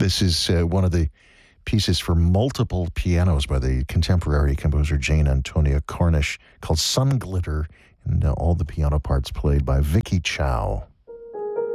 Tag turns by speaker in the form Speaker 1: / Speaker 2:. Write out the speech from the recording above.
Speaker 1: This is one of the pieces for multiple pianos by the contemporary composer Jane Antonia Cornish called Sun Glitter, and all the piano parts played by Vicky Chow.